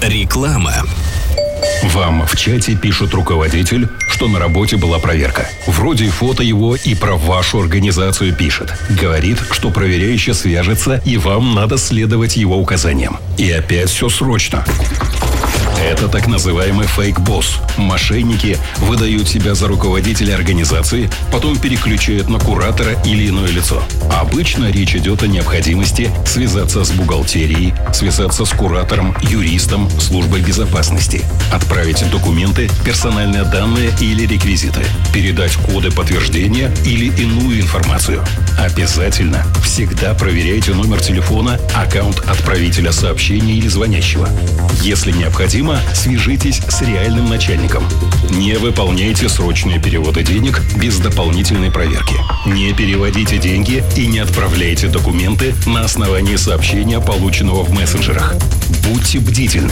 Реклама. Вам в чате пишет руководитель, что на работе была проверка. Вроде фото его и про вашу организацию пишет. Говорит, что проверяющий свяжется, и вам надо следовать его указаниям. И опять все срочно. Это так называемый фейк-босс. Мошенники выдают себя за руководителя организации, потом переключают на куратора или иное лицо. Обычно речь идет о необходимости связаться с бухгалтерией, связаться с куратором, юристом, службой безопасности, отправить документы, персональные данные или реквизиты, передать коды подтверждения или иную информацию. Обязательно всегда проверяйте номер телефона, аккаунт отправителя сообщения или звонящего. Если необходимо, свяжитесь с реальным начальником. Не выполняйте срочные переводы денег без дополнительной проверки. Не переводите деньги и не отправляйте документы на основании сообщения, полученного в мессенджерах. Будьте бдительны.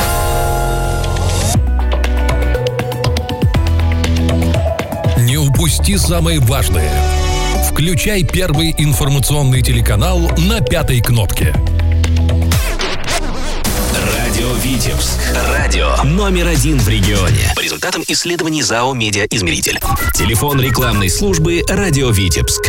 Не упусти самое важное. Включай первый информационный телеканал на 5-й кнопке. Радио Витебск. Радио номер 1 в регионе. По результатам исследований ЗАО «Медиаизмеритель». Телефон рекламной службы «Радио Витебск».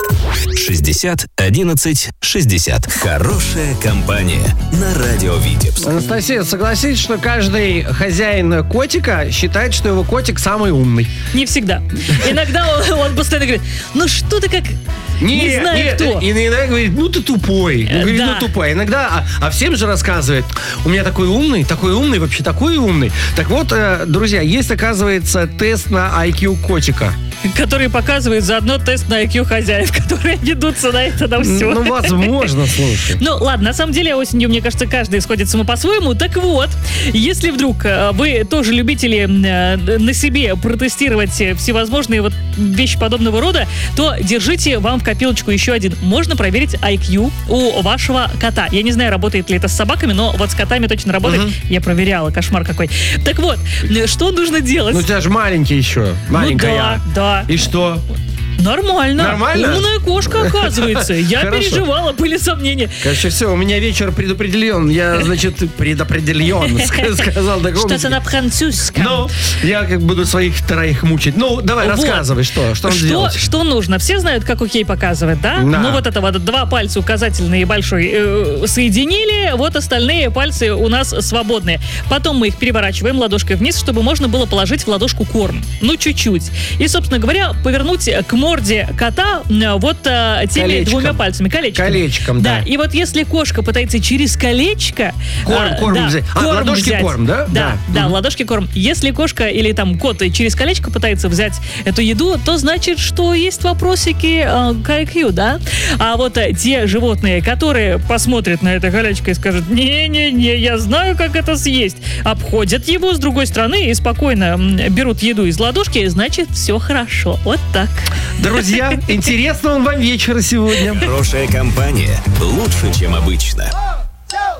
60 11 60. Хорошая компания на Радио Витебск. Анастасия, согласитесь, что каждый хозяин котика считает, что его котик самый умный? Не всегда. Иногда он постоянно говорит, ну что ты как... Не знаю кто. И иногда говорит, ну ты тупой. Говорит, Да. ну тупой. Иногда, а всем же рассказывает, у меня такой умный, вообще такой умный. Так вот, друзья, есть, оказывается, тест на IQ котика. Который показывает заодно тест на IQ хозяев, которые ведутся на это, на все. Ну, возможно, слушай. Ну, ладно, на самом деле осенью, мне кажется, каждый исходит само по-своему. Так вот, если вдруг вы тоже любители на себе протестировать всевозможные вот вещи подобного рода, то держите вам в копилочку еще один. Можно проверить IQ у вашего кота. Я не знаю, работает ли это с собаками, но вот с котами точно работает. Я проверяла, кошмар какой. Так вот, что нужно делать? Ну, у тебя же маленький еще. Маленькая. Да. И что? Нормально. Нормально? Умная кошка, оказывается. Я Хорошо. переживала, были сомнения. Короче, все, у меня вечер предопределен. Я, значит, предопределен, сказал такому. Что-то на французском. Ну, я как буду своих троих мучить. Ну, давай, Вот. рассказывай, что надо делать. Что нужно? Все знают, как окей показывает, да? Да. Ну, вот это вот 2 пальца, указательный и большой, соединили, вот остальные пальцы у нас свободные. Потом мы их переворачиваем ладошкой вниз, чтобы можно было положить в ладошку корм. Ну, чуть-чуть. И, собственно говоря, повернуть к морде кота вот теми 2 пальцами. Колечком, да. И вот если кошка пытается через колечко... Корм взять. В ладошке взять. корм, да? Да, в ладошке корм. Если кошка или там кот через колечко пытается взять эту еду, то значит, что есть вопросики к IQ, да? А вот те животные, которые посмотрят на это колечко и скажут, не-не-не, я знаю, как это съесть, обходят его с другой стороны и спокойно берут еду из ладошки, значит, все хорошо. Вот так. Друзья, интересного вам вечера сегодня. Хорошая компания лучше, чем обычно.